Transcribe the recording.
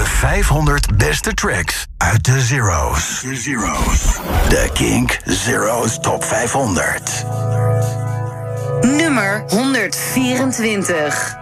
De 500 beste tracks uit de Zero's. De Kink Zero's Top 500. Nummer 124.